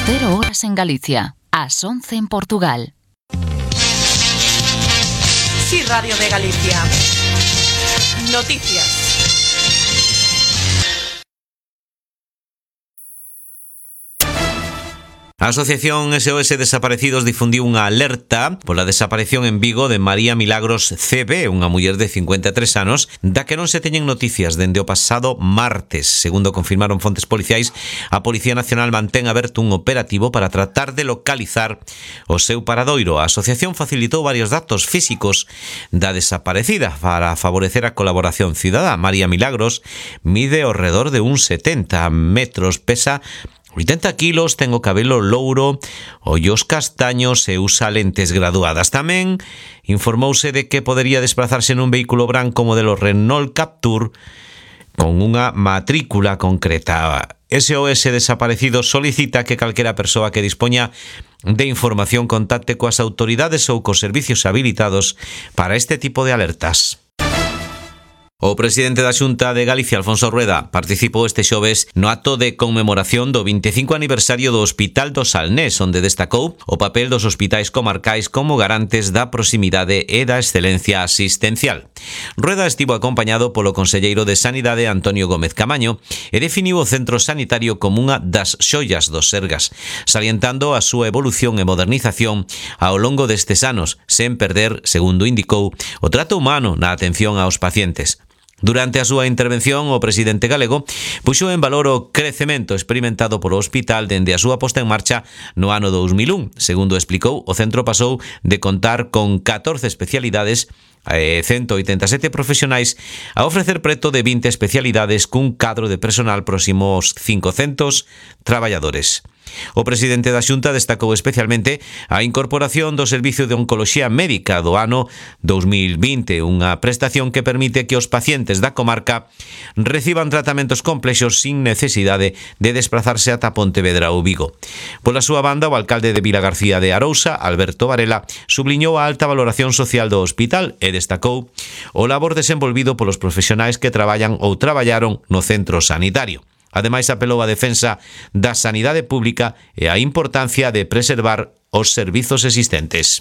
0 horas en Galicia, ás 11 en Portugal. Sí, Radio de Galicia. Noticias. A Asociación SOS Desaparecidos difundiu unha alerta pola desaparición en Vigo de María Milagros CB, unha muller de 53 anos, da que non se teñen noticias dende o pasado martes. Segundo confirmaron fontes policiais, a Policía Nacional mantén aberto un operativo para tratar de localizar o seu paradoiro. A asociación facilitou varios datos físicos da desaparecida para favorecer a colaboración cidadá. María Milagros mide ao redor de uns 70 metros, pesa 80 kilos, ten o cabelo louro, ollos castaños e usa lentes graduadas. Tamén informouse de que podería desplazarse nun vehículo branco modelo Renault Captur con unha matrícula concreta. SOS Desaparecidos solicita que calquera persoa que dispoña de información contacte coas autoridades ou cos servicios habilitados para este tipo de alertas. O presidente da Xunta de Galicia, Alfonso Rueda, participou este xoves no acto de conmemoración do 25 aniversario do Hospital do Salnés, onde destacou o papel dos hospitais comarcais como garantes da proximidade e da excelencia asistencial. Rueda estivo acompañado polo conselleiro de Sanidade, Antonio Gómez Camaño, e definiu o centro sanitario como unha das xoias do Sergas, salientando a súa evolución e modernización ao longo destes anos, sen perder, segundo indicou, o trato humano na atención aos pacientes. Durante a súa intervención, o presidente galego puxo en valor o crecemento experimentado polo hospital dende a súa posta en marcha no ano 2001. Segundo explicou, o centro pasou de contar con 14 especialidades e 187 profesionais a ofrecer preto de 20 especialidades cun cadro de personal próximo aos 500 traballadores. O presidente da Xunta destacou especialmente a incorporación do Servicio de Oncoloxía Médica do ano 2020, unha prestación que permite que os pacientes da comarca reciban tratamentos complexos sin necesidade de desplazarse ata Pontevedra ou Vigo. Pola súa banda, o alcalde de Vilagarcía de Arousa, Alberto Varela, subliñou a alta valoración social do hospital e destacou o labor desenvolvido polos profesionais que traballan ou traballaron no centro sanitario. Ademais, apelou á defensa da sanidade pública e á importancia de preservar os servizos existentes.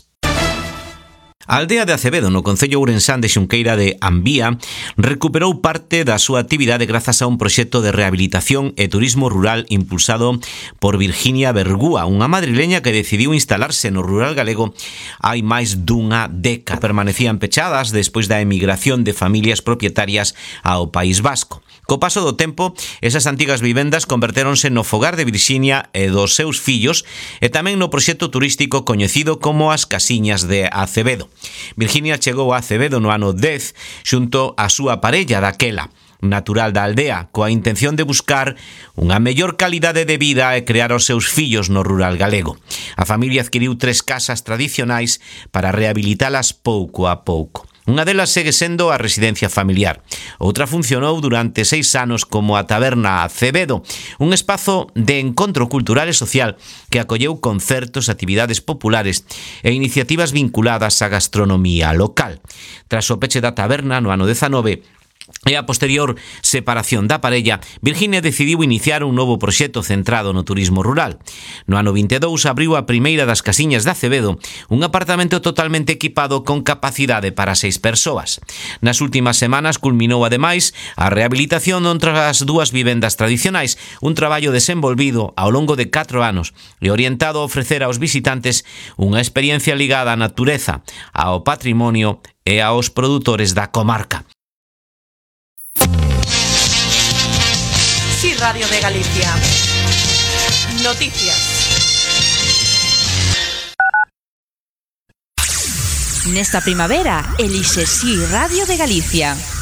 A aldea de Acevedo, no concello ourensán de Xunqueira de Ambía, recuperou parte da súa actividade grazas a un proxecto de rehabilitación e turismo rural impulsado por Virginia Bergúa, unha madrileña que decidiu instalarse no rural galego hai máis dunha década. Permanecían pechadas despois da emigración de familias propietarias ao País Vasco. Co paso do tempo, esas antigas vivendas convertéronse no fogar de Virginia e dos seus fillos e tamén no proxecto turístico coñecido como as Casiñas de Acevedo. Virginia chegou a Acevedo no ano 10 xunto a súa parella daquela, natural da aldea, coa intención de buscar unha mellor calidade de vida e crear os seus fillos no rural galego. A familia adquiriu 3 casas tradicionais para rehabilitalas pouco a pouco. Unha delas segue sendo a residencia familiar. Outra funcionou durante 6 anos como a Taberna Acevedo, un espazo de encontro cultural e social que acolleu concertos, actividades populares e iniciativas vinculadas á gastronomía local. Tras o peche da taberna no ano 19, e a posterior separación da parella, Virginia decidiu iniciar un novo proxecto centrado no turismo rural. No ano 22 abriu a primeira das Casiñas de Acevedo, un apartamento totalmente equipado con capacidade para 6 persoas. Nas últimas semanas culminou ademais a rehabilitación doutras 2 vivendas tradicionais, un traballo desenvolvido ao longo de 4 anos e orientado a ofrecer aos visitantes unha experiencia ligada á natureza, ao patrimonio e aos produtores da comarca. Sí, Radio de Galicia. Noticias. Nesta primavera, elixe Sí Radio de Galicia.